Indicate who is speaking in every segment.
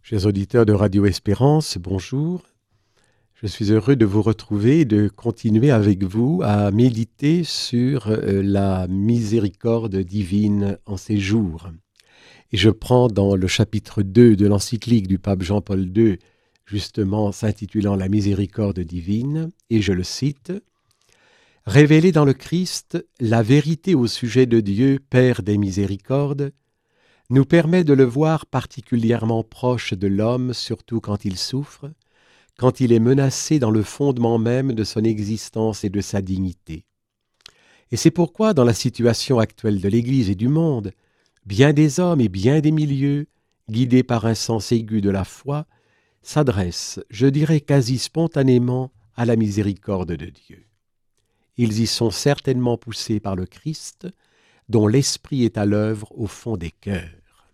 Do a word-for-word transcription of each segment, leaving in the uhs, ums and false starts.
Speaker 1: Chers auditeurs de Radio Espérance, bonjour. Je suis heureux de vous retrouver et de continuer avec vous à méditer sur la miséricorde divine en ces jours. Et je prends dans le chapitre deux de l'encyclique du pape Jean-Paul deux, justement s'intitulant « La miséricorde divine », et je le cite « Révéler dans le Christ la vérité au sujet de Dieu, Père des miséricordes, nous permet de le voir particulièrement proche de l'homme, surtout quand il souffre, quand il est menacé dans le fondement même de son existence et de sa dignité. Et c'est pourquoi, dans la situation actuelle de l'Église et du monde, bien des hommes et bien des milieux, guidés par un sens aigu de la foi, s'adressent, je dirais quasi spontanément, à la miséricorde de Dieu. Ils y sont certainement poussés par le Christ, dont l'Esprit est à l'œuvre au fond des cœurs.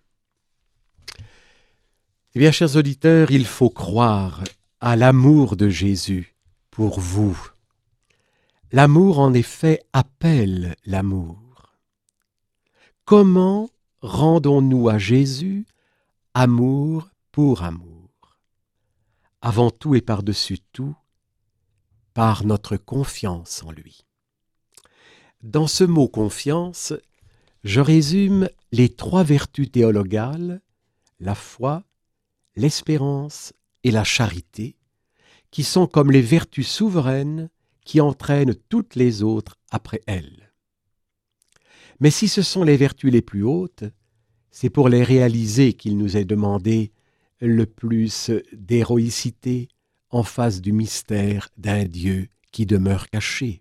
Speaker 1: Eh bien, chers auditeurs, il faut croire à l'amour de Jésus pour vous. L'amour, en effet, appelle l'amour. Comment rendons-nous à Jésus amour pour amour? Avant tout et par-dessus tout, par notre confiance en lui. Dans ce mot « confiance », je résume les trois vertus théologales, la foi, l'espérance et la charité, qui sont comme les vertus souveraines qui entraînent toutes les autres après elles. Mais si ce sont les vertus les plus hautes, c'est pour les réaliser qu'il nous est demandé le plus d'héroïcité en face du mystère d'un Dieu qui demeure caché.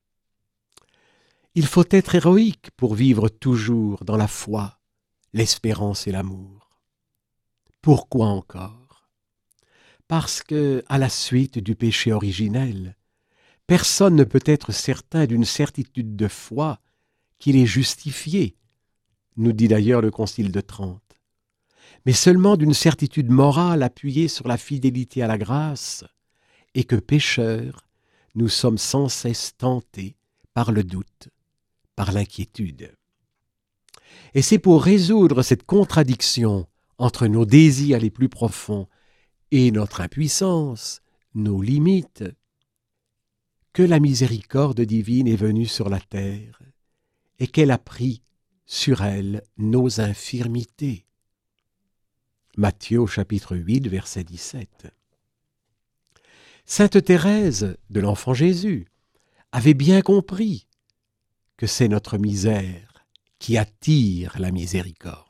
Speaker 1: Il faut être héroïque pour vivre toujours dans la foi, l'espérance et l'amour. Pourquoi encore? Parce que, à la suite du péché originel, personne ne peut être certain d'une certitude de foi qu'il est justifié, nous dit d'ailleurs le Concile de Trente, mais seulement d'une certitude morale appuyée sur la fidélité à la grâce, et que pécheurs, nous sommes sans cesse tentés par le doute, par l'inquiétude. Et c'est pour résoudre cette contradiction entre nos désirs les plus profonds et notre impuissance, nos limites, que la miséricorde divine est venue sur la terre et qu'elle a pris sur elle nos infirmités. Matthieu au chapitre huit, verset dix-sept. Sainte Thérèse de l'Enfant Jésus avait bien compris que c'est notre misère qui attire la miséricorde.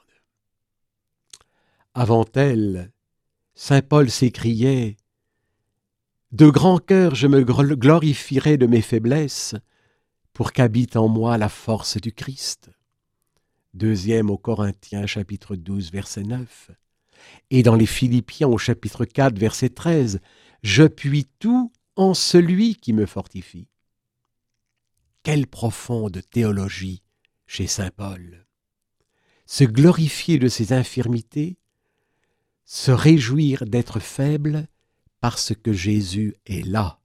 Speaker 1: Avant elle, saint Paul s'écriait « De grand cœur je me glorifierai de mes faiblesses pour qu'habite en moi la force du Christ. » Deuxième aux Corinthiens, chapitre douze, verset neuf. Et dans les Philippiens, au chapitre quatre, verset treize, « Je puis tout en celui qui me fortifie. » Quelle profonde théologie chez saint Paul! Se glorifier de ses infirmités, se réjouir d'être faible parce que Jésus est là.